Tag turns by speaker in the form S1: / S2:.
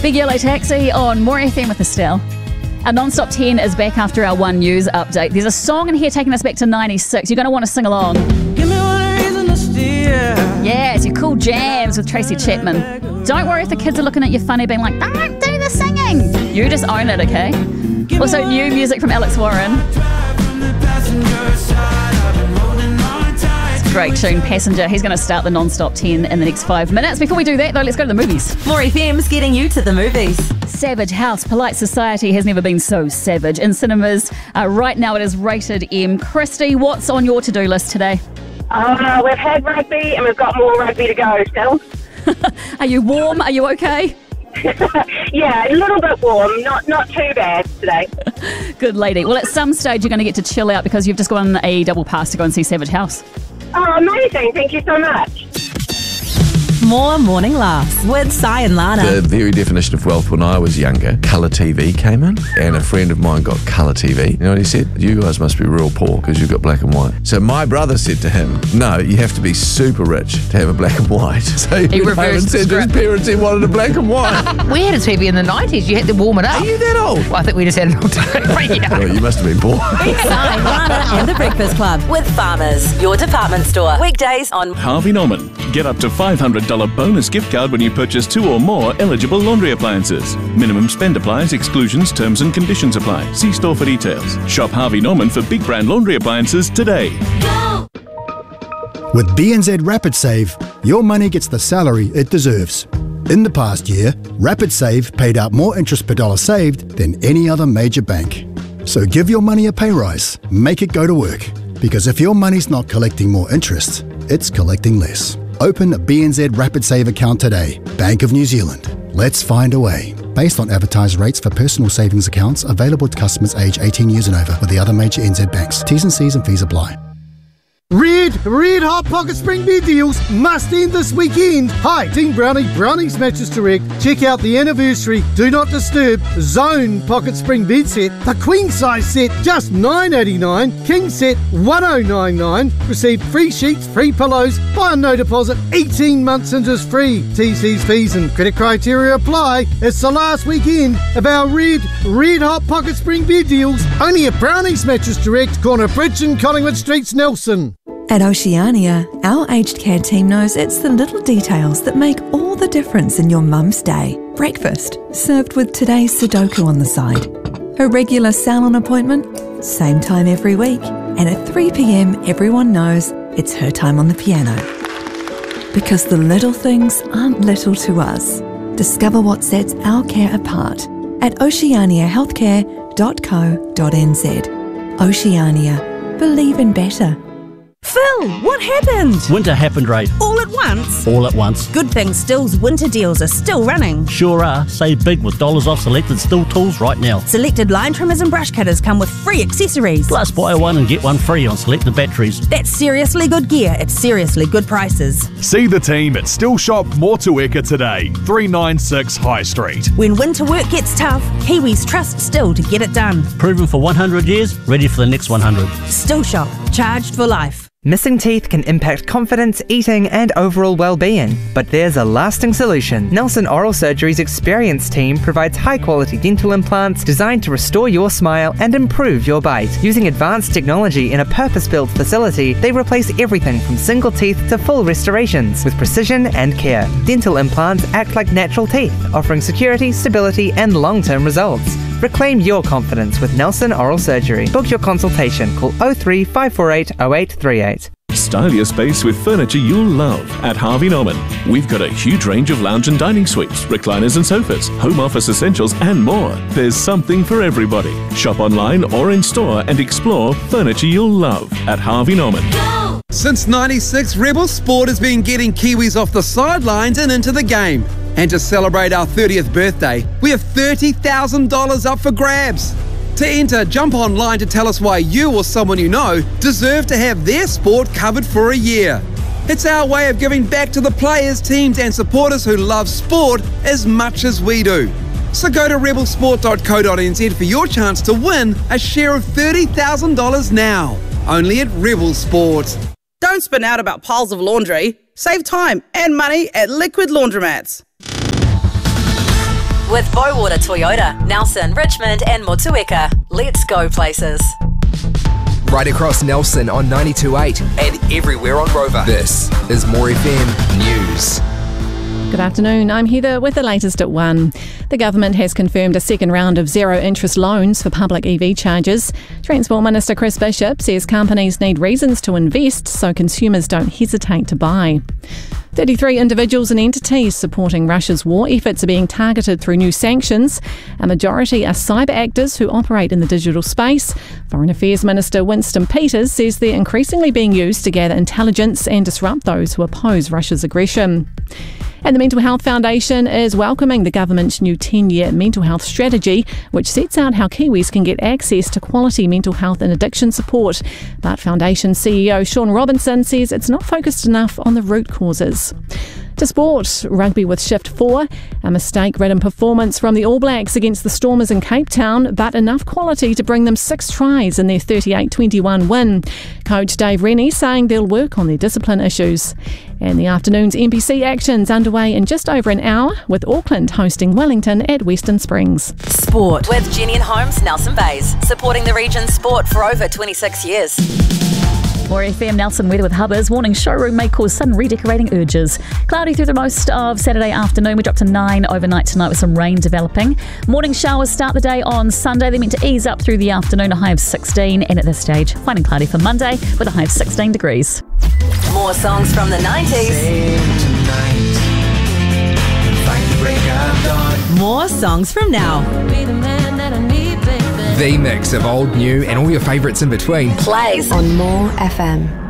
S1: Big Yellow Taxi on More FM with Estelle. Our Non-Stop 10 is back after our One News update. There's a song in here taking us back to 96. You're going to want to sing along.
S2: Give me one reason to steer.
S1: Yeah, it's your cool jams with Tracy Chapman. Don't worry if the kids are looking at you funny, being like, don't do the singing. You just own it, okay? Also, new music from Alex Warren. Great tune, Passenger. He's going to start the Non-Stop 10 in the next 5 minutes. Before we do that, though, let's go to the movies.
S3: More FM's getting you to the movies.
S1: Savage House, Polite Society has never been so savage. In cinemas, right now it is rated M. Christy, what's on your to-do list today?
S4: We've had rugby and we've got more rugby to go still.
S1: Are you warm? Are you okay?
S4: Yeah, a little bit warm, not too bad today.
S1: Good lady. Well, at some stage you're going to get to chill out because you've just gotten a double pass to go and see Savage House.
S4: Oh, amazing. Thank you so much.
S3: More morning laughs with Sai and Lana.
S5: The very definition of wealth when I was younger, colour TV came in, and a friend of mine got colour TV. You know what he said? You guys must be real poor because you've got black and white. So my brother said to him, no, you have to be super rich to have a black and white. So he went home and said to his parents he wanted a black and white.
S6: We had a TV in the 90s. You had to warm it up.
S5: Are you that old?
S6: Well, I think we just had an old TV. Yeah.
S5: Oh, you must have been poor.
S3: Sai, Lana and the Breakfast Club with Farmers, your department store. Weekdays on
S7: Harvey Norman. Get up to $500 bonus gift card when you purchase 2 or more eligible laundry appliances. Minimum spend applies, exclusions, terms and conditions apply. See store for details. Shop Harvey Norman for big brand laundry appliances today.
S8: With BNZ Rapid Save, your money gets the salary it deserves. In the past year, Rapid Save paid out more interest per dollar saved than any other major bank. So give your money a pay rise, make it go to work. Because if your money's not collecting more interest, it's collecting less. Open a BNZ Rapid Save account today. Bank of New Zealand. Let's find a way. Based on advertised rates for personal savings accounts available to customers aged 18 years and over with the other major NZ banks. T's and C's and fees apply.
S9: Red Hot Pocket Spring bed deals must end this weekend. Hi, Team Brownie, Brownie's Mattress Direct. Check out the anniversary Do Not Disturb Zone Pocket Spring bed set. The queen size set, just $9.89. King set, $1,099. Receive free sheets, free pillows, buy on no deposit, 18 months interest free. TC's fees and credit criteria apply. It's the last weekend of our Red Hot Pocket Spring bed deals. Only at Brownie's Mattress Direct, corner Bridge and Collingwood Streets, Nelson.
S10: At Oceania, our aged care team knows it's the little details that make all the difference in your mum's day. Breakfast, served with today's Sudoku on the side. A regular salon appointment, same time every week. And at 3 p.m, everyone knows it's her time on the piano. Because the little things aren't little to us. Discover what sets our care apart at oceaniahealthcare.co.nz. Oceania. Believe in better.
S11: Phil, what happened?
S12: Winter happened, Ray.
S11: All at once?
S12: All at once.
S11: Good thing Still's winter deals are still running.
S12: Sure are. Save big with dollars off selected Still tools right now.
S11: Selected line trimmers and brush cutters come with free accessories.
S12: Plus buy one and get one free on selected batteries.
S11: That's seriously good gear at seriously good prices.
S13: See the team at Still Shop Motueka today, 396 High Street.
S11: When winter work gets tough, Kiwis trust Still to get it done.
S12: Proven for 100 years, ready for the next 100.
S11: Still Shop, charged for life.
S14: Missing teeth can impact confidence, eating and overall well-being, but there's a lasting solution. Nelson Oral Surgery's experienced team provides high-quality dental implants designed to restore your smile and improve your bite. Using advanced technology in a purpose-built facility, they replace everything from single teeth to full restorations with precision and care. Dental implants act like natural teeth, offering security, stability and long-term results. Reclaim your confidence with Nelson Oral Surgery. Book your consultation. Call 03 548 0838.
S7: Style your space with furniture you'll love at Harvey Norman. We've got a huge range of lounge and dining suites, recliners and sofas, home office essentials and more. There's something for everybody. Shop online or in store and explore furniture you'll love at Harvey Norman.
S15: Since '96, Rebel Sport has been getting Kiwis off the sidelines and into the game. And to celebrate our 30th birthday, we have $30,000 up for grabs. To enter, jump online to tell us why you or someone you know deserve to have their sport covered for a year. It's our way of giving back to the players, teams and supporters who love sport as much as we do. So go to rebelsport.co.nz for your chance to win a share of $30,000 now. Only at Rebel Sport.
S16: Don't spin out about piles of laundry. Save time and money at Liquid Laundromats.
S3: with Bowater Toyota, Nelson, Richmond and Motueka. Let's go places.
S17: Right across Nelson on 92.8 and everywhere on Rover. This is More FM News.
S18: Good afternoon, I'm Heather with the latest at 1. The government has confirmed a second round of zero-interest loans for public EV chargers. Transport Minister Chris Bishop says companies need reasons to invest so consumers don't hesitate to buy. 33 individuals and entities supporting Russia's war efforts are being targeted through new sanctions. A majority are cyber actors who operate in the digital space. Foreign Affairs Minister Winston Peters says they're increasingly being used to gather intelligence and disrupt those who oppose Russia's aggression. And the Mental Health Foundation is welcoming the government's new 10-year mental health strategy, which sets out how Kiwis can get access to quality mental health and addiction support. But Foundation CEO Sean Robinson says it's not focused enough on the root causes. To sport, rugby with Shift 4, a mistake-ridden performance from the All Blacks against the Stormers in Cape Town, but enough quality to bring them 6 tries in their 38-21 win. Coach Dave Rennie saying they'll work on their discipline issues. And the afternoon's NPC action's underway in just over an hour, with Auckland hosting Wellington at Western Springs.
S3: Sport with Jenny and Holmes, Nelson Bays, supporting the region's sport for over 26 years.
S1: More FM Nelson weather with Hubbers. Warning showroom may cause sudden redecorating urges. Cloudy through the most of Saturday afternoon. We drop to 9 overnight tonight with some rain developing. Morning showers start the day on Sunday. They're meant to ease up through the afternoon, a high of 16. And at this stage, fine and cloudy for Monday with a high of 16 degrees.
S3: More songs from the 90s.
S11: More songs from now.
S17: The mix of old, new and all your favourites in between.
S3: Plays
S19: on More FM.